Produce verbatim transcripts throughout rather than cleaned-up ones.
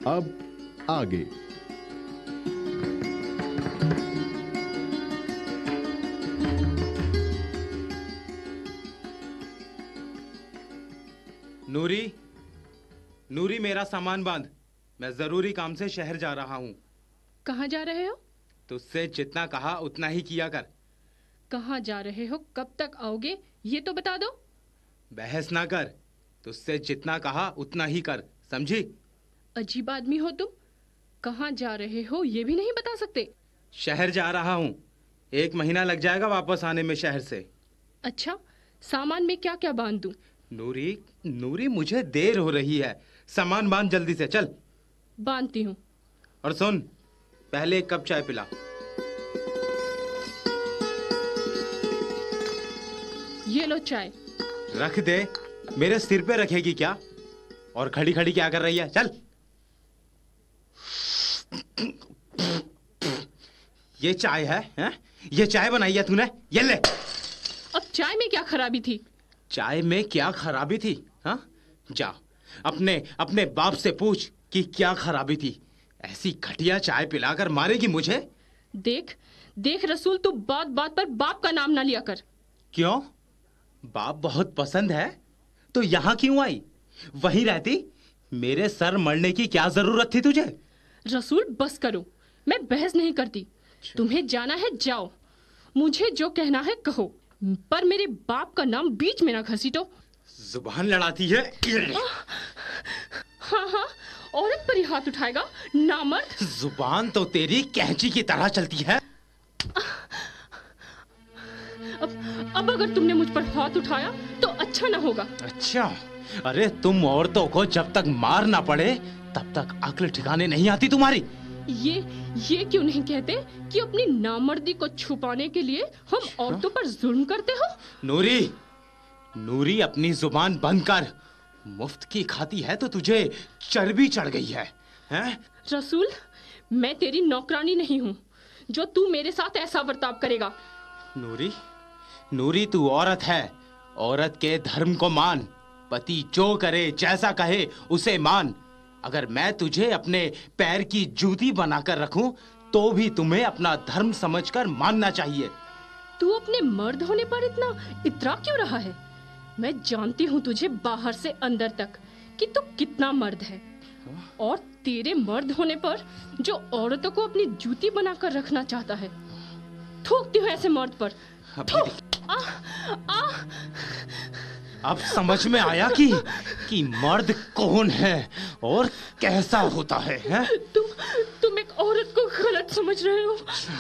अब आगे। नूरी, नूरी मेरा सामान बांध, मैं जरूरी काम से शहर जा रहा हूँ। कहाँ जा रहे हो? तुझसे जितना कहा उतना ही किया कर। कहाँ जा रहे हो, कब तक आओगे, ये तो बता दो। बहस ना कर, तुझसे जितना कहा उतना ही कर, समझी? अजीब आदमी हो तुम, कहाँ जा रहे हो ये भी नहीं बता सकते। शहर जा रहा हूँ, एक महीना लग जाएगा वापस आने में शहर से। अच्छा, सामान में क्या क्या बांध दूं? नूरी, नूरी मुझे देर हो रही है, सामान बांध जल्दी से, चल। बांधती हूँ। और सुन, पहले एक कप चाय पिला। ये लो चाय। रख दे, मेरे सिर पे रखेगी क्या? और खड़ी खड़ी क्या कर रही है? चल। ये चाय है, हैं? ये चाय बनाई है तूने? ये ले। अब चाय में क्या खराबी थी? चाय में क्या खराबी थी? हाँ, जा अपने अपने बाप से पूछ कि क्या खराबी थी। ऐसी घटिया चाय पिलाकर मारेगी मुझे। देख देख रसूल, तू बात बात पर बाप का नाम ना लिया कर। क्यों? बाप बहुत पसंद है तो यहाँ क्यों आई? वहीं रहती, मेरे सर मरने की क्या जरूरत थी तुझे? रसूल बस करो, मैं बहस नहीं करती। तुम्हें जाना है जाओ, मुझे जो कहना है कहो, पर मेरे बाप का नाम बीच में ना घसीटो। जुबान लड़ाती है। हाँ हाँ, औरत पर ही हाथ उठाएगा, नामर्द। जुबान तो तेरी कैंची की तरह चलती है। अब अब अगर तुमने मुझ पर हाथ उठाया तो अच्छा ना होगा। अच्छा, अरे तुम औरतों को जब तक मार ना पड़े तब तक अक्ल ठिकाने नहीं आती तुम्हारी। ये ये क्यों नहीं कहते कि अपनी नामर्दी को छुपाने के लिए हम औरतों पर जुल्म करते हो? नूरी, नूरी अपनी जुबान बंद कर। मुफ्त की खाती है तो तुझे चर्बी चढ़ गई है, हैं? रसूल, मैं तेरी नौकरानी नहीं हूँ जो तू मेरे साथ ऐसा बर्ताव करेगा। नूरी, नूरी तू औरत है, औरत के धर्म को मान। पति जो करे जैसा कहे उसे मान। अगर मैं तुझे अपने पैर की जूती बनाकर रखूं तो भी तुम्हें अपना धर्म समझकर मानना चाहिए। तू अपने मर्द होने पर इतना इतरा क्यों रहा है? मैं जानती हूँ तुझे बाहर से अंदर तक कि तू कितना मर्द है, और तेरे मर्द होने पर जो औरतों को अपनी जूती बनाकर रखना चाहता है, थूकती हूँ ऐसे मर्द पर। आ, आ, अब समझ में आया कि कि मर्द कौन है और कैसा होता है, हैं? तुम तुम एक औरत को गलत समझ रहे हो।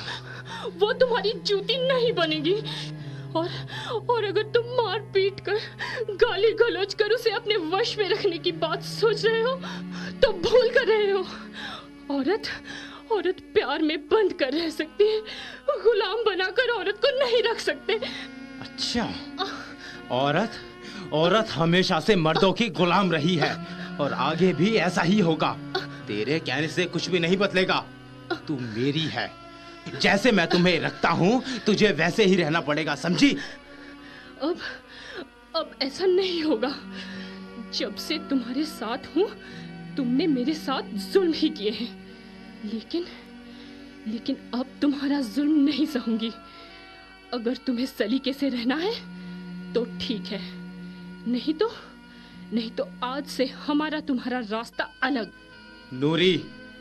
वो तुम्हारी जूती नहीं बनेगी, और और अगर तुम मार पीट कर, गाली गलौज कर उसे अपने वश में रखने की बात सोच रहे हो तो भूल कर रहे हो। औरत औरत प्यार में बंद कर रह सकती है, गुलाम बनाकर औरत को नहीं रख सकते। अच्छा, औरत औरत हमेशा से मर्दों की गुलाम रही है और आगे भी ऐसा ही होगा। तेरे कहने से कुछ भी नहीं बदलेगा। तू मेरी है, जैसे मैं तुम्हें रखता हूँ तुझे वैसे ही रहना पड़ेगा, समझी? अब अब ऐसा नहीं होगा। जब से तुम्हारे साथ हूँ तुमने मेरे साथ जुल्म ही किए हैं, लेकिन लेकिन अब तुम्हारा जुल्म नहीं सहूंगी। अगर तुम्हें सलीके से रहना है तो ठीक है, नहीं तो नहीं तो आज से हमारा तुम्हारा रास्ता अलग। नूरी,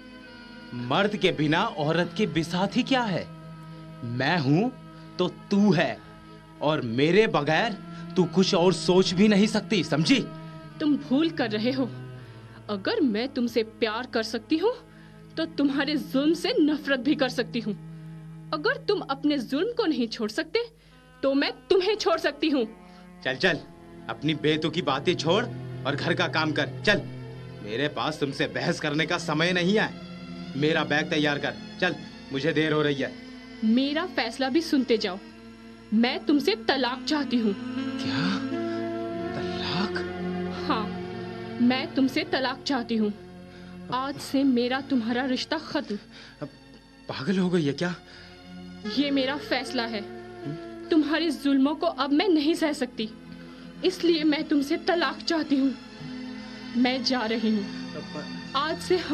मर्द के बिना औरत की बिसात ही क्या है? मैं हूं तो तू है, और मेरे बगैर तू कुछ और सोच भी नहीं सकती, समझी? तुम भूल कर रहे हो। अगर मैं तुमसे प्यार कर सकती हूँ तो तुम्हारे जुल्म से नफरत भी कर सकती हूँ। अगर तुम अपने जुल्म को नहीं छोड़ सकते तो मैं तुम्हें छोड़ सकती हूँ। चल चल, अपनी बेतुकी बातें छोड़ और घर का काम कर, चल। मेरे पास तुमसे बहस करने का समय नहीं है। मेरा बैग तैयार कर, चल, मुझे देर हो रही है। मेरा फैसला भी सुनते जाओ। मैं तुमसे तलाक चाहती हूँ। क्या? तलाक? हाँ, मैं तुमसे तलाक चाहती हूँ। आज से मेरा तुम्हारा रिश्ता खत्म। पागल हो गई है क्या? ये मेरा फैसला है। तुम्हारे जुल्मों को अब मैं नहीं सह सकती, इसलिए मैं तुमसे तलाक चाहती हूँ। मैं जा रही हूँ। आज से